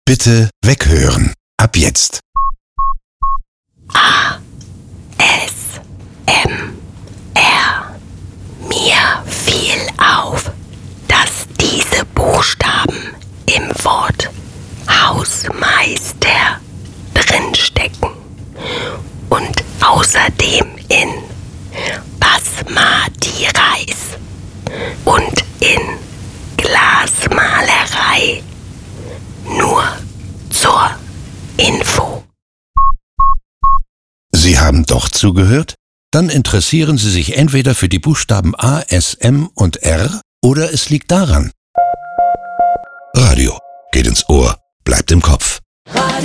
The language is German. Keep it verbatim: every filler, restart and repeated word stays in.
Bitte weghören. Ab jetzt. A. S. M. R. Mir fiel auf, dass diese Buchstaben im Wort Hausmeister drinstecken und außerdem in Basmati Reis und in Glasmalerei. Nur zur Info. Sie haben doch zugehört? Dann interessieren Sie sich entweder für die Buchstaben A, S, M und R oder es liegt daran. Radio geht ins Ohr, bleibt im Kopf. Radio